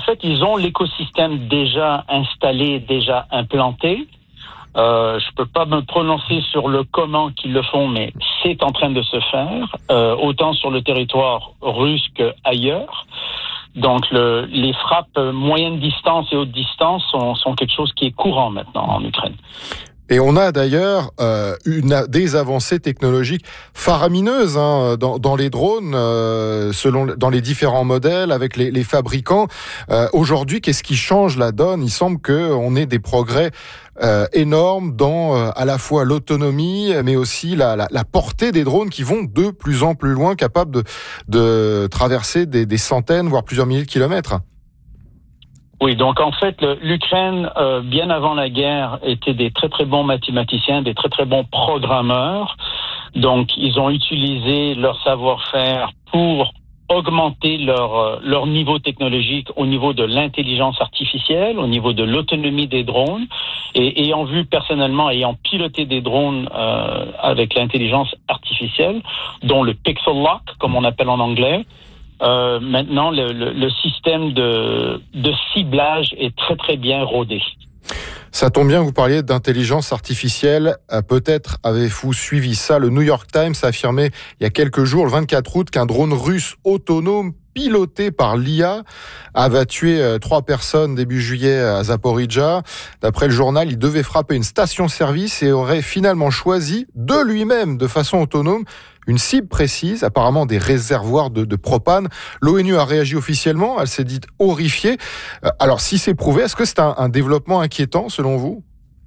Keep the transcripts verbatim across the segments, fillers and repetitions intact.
fait, ils ont l'écosystème déjà installé, déjà implanté. Euh, je peux pas me prononcer sur le comment qu'ils le font, mais c'est en train de se faire, euh, autant sur le territoire russe qu'ailleurs. Donc, le, les frappes moyenne distance et haute distance sont, sont quelque chose qui est courant maintenant en Ukraine. Et on a d'ailleurs euh, une, des avancées technologiques faramineuses hein, dans, dans les drones, euh, selon dans les différents modèles avec les, les fabricants. Euh, aujourd'hui, qu'est-ce qui change la donne ? Il semble que on ait des progrès euh, énormes dans euh, à la fois l'autonomie, mais aussi la, la, la portée des drones qui vont de plus en plus loin, capables de, de traverser des, des centaines, voire plusieurs milliers de kilomètres. Oui, donc en fait, le, l'Ukraine, euh, bien avant la guerre, était des très très bons mathématiciens, des très très bons programmeurs. Donc, ils ont utilisé leur savoir-faire pour augmenter leur euh, leur niveau technologique au niveau de l'intelligence artificielle, au niveau de l'autonomie des drones. Et ayant vu personnellement, ayant piloté des drones euh, avec l'intelligence artificielle, dont le Pixel Lock, comme on appelle en anglais. Euh, maintenant, le, le, le système de, de ciblage est très très bien rodé. Ça tombe bien que vous parliez d'intelligence artificielle. Euh, peut-être avez-vous suivi ça. Le New York Times a affirmé il y a quelques jours, le vingt-quatre août, qu'un drone russe autonome piloté par l'I A avait tué euh, trois personnes début juillet à Zaporijjia. D'après le journal, il devait frapper une station-service et aurait finalement choisi de lui-même, de façon autonome, une cible précise, apparemment des réservoirs de, de propane. L'ONU a réagi officiellement, elle s'est dite horrifiée. Euh, alors, si c'est prouvé, est-ce que c'est un, un développement inquiétant, selon vous ?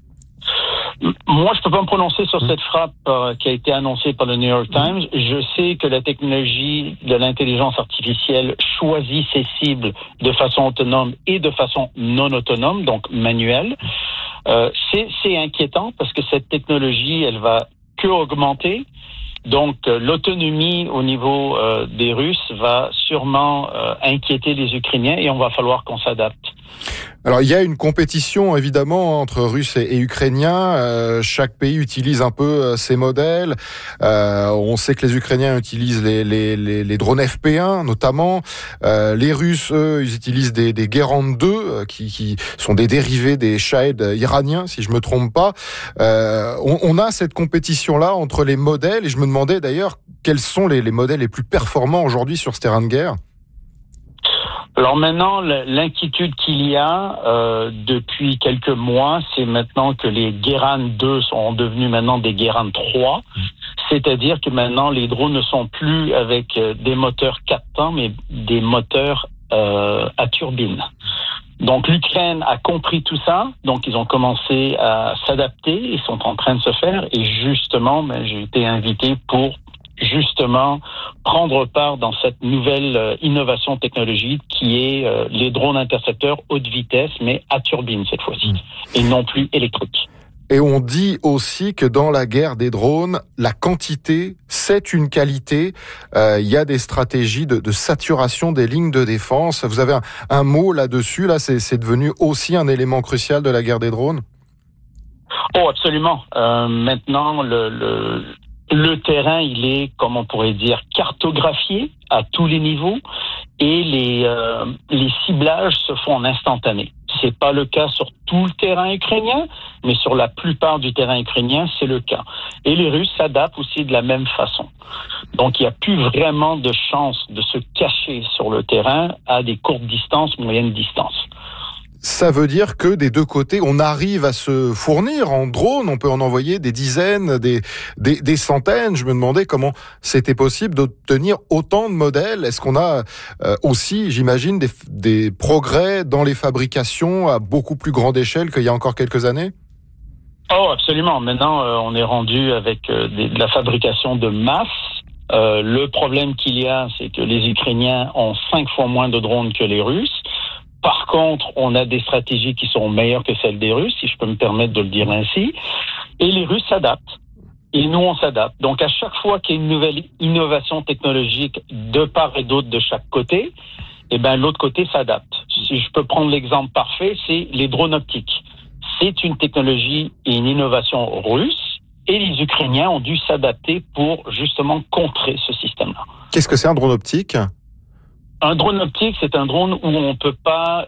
Moi, je peux pas me prononcer sur cette frappe euh, qui a été annoncée par le New York Times. Je sais que la technologie de l'intelligence artificielle choisit ses cibles de façon autonome et de façon non autonome, donc manuelle. Euh, c'est, c'est inquiétant parce que cette technologie, elle va que augmenter. Donc, euh, l'autonomie au niveau euh, des Russes va sûrement euh, inquiéter les Ukrainiens et on va falloir qu'on s'adapte. Alors, il y a une compétition, évidemment, entre Russes et, et Ukrainiens. Euh, chaque pays utilise un peu euh, ses modèles. Euh, on sait que les Ukrainiens utilisent les, les, les, les drones F P un, notamment. Euh, les Russes, eux, ils utilisent des, des Guerand deux, euh, qui, qui sont des dérivés des Shahed iraniens, si je me trompe pas. Euh, on, on a cette compétition-là entre les modèles, et je me demandais d'ailleurs quels sont les, les modèles les plus performants aujourd'hui sur ce terrain de guerre. Alors maintenant, l'inquiétude qu'il y a euh, depuis quelques mois, c'est maintenant que les Guerand deux sont devenus maintenant des Guerand trois. C'est-à-dire que maintenant, les drones ne sont plus avec des moteurs quatre temps, mais des moteurs euh, à turbine. Donc l'Ukraine a compris tout ça, donc ils ont commencé à s'adapter, ils sont en train de se faire, et justement, ben, j'ai été invité pour justement prendre part dans cette nouvelle euh, innovation technologique qui est euh, les drones intercepteurs haute vitesse, mais à turbine cette fois-ci, et non plus électrique. Et on dit aussi que dans la guerre des drones, la quantité, c'est une qualité. Euh, il y a des stratégies de, de saturation des lignes de défense. Vous avez un, un mot là-dessus, là, c'est, c'est devenu aussi un élément crucial de la guerre des drones ? Oh, absolument. Euh, maintenant, le... le Le terrain, il est, comme on pourrait dire, cartographié à tous les niveaux et les euh, les ciblages se font en instantané. C'est pas le cas sur tout le terrain ukrainien, mais sur la plupart du terrain ukrainien, c'est le cas. Et les Russes s'adaptent aussi de la même façon. Donc, il n'y a plus vraiment de chance de se cacher sur le terrain à des courtes distances, moyennes distances. Ça veut dire que des deux côtés, on arrive à se fournir en drone, on peut en envoyer des dizaines, des, des, des centaines. Je me demandais comment c'était possible d'obtenir autant de modèles. Est-ce qu'on a euh, aussi, j'imagine, des, des progrès dans les fabrications à beaucoup plus grande échelle qu'il y a encore quelques années ? Oh, absolument. Maintenant, euh, on est rendu avec euh, des, de la fabrication de masse. Euh, le problème qu'il y a, c'est que les Ukrainiens ont cinq fois moins de drones que les Russes. Par contre, on a des stratégies qui sont meilleures que celles des Russes, si je peux me permettre de le dire ainsi. Et les Russes s'adaptent. Et nous, on s'adapte. Donc, à chaque fois qu'il y a une nouvelle innovation technologique de part et d'autre de chaque côté, eh ben, l'autre côté s'adapte. Si je peux prendre l'exemple parfait, c'est les drones optiques. C'est une technologie et une innovation russe, et les Ukrainiens ont dû s'adapter pour justement contrer ce système-là. Qu'est-ce que c'est un drone optique ? Un drone optique, c'est un drone où on ne peut pas